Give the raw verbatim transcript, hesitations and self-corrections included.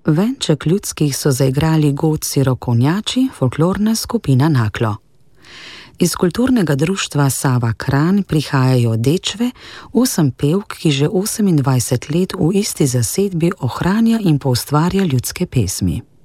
Venček ljudskih so zaigrali godci Rokovnjači, folklorna skupina Naklo. Iz kulturnega društva Sava Kranj prihajajo Dečve, osem pevk, ki že osemindvajset let v isti zasedbi ohranja in poustvarja ljudske pesmi.